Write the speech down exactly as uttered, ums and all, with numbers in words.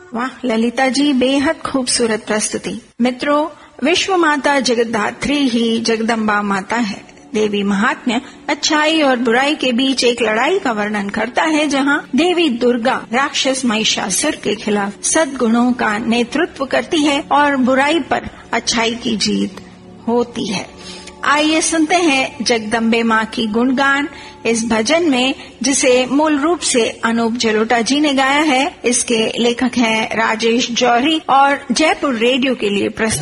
वाह ललिता जी, बेहद खूबसूरत प्रस्तुति। मित्रों, विश्व माता जगद्धात्री ही जगदम्बा माता है। देवी महात्म्य अच्छाई और बुराई के बीच एक लड़ाई का वर्णन करता है, जहाँ देवी दुर्गा राक्षस महिषासुर के खिलाफ सद्गुणों का नेतृत्व करती है और बुराई पर अच्छाई की जीत होती है। आइए सुनते हैं जगदम्बे माँ की गुणगान इस भजन में, जिसे मूल रूप से अनूप जलोटा जी ने गाया है। इसके लेखक हैं राजेश जौहरी और जयपुर रेडियो के लिए प्रस्तुत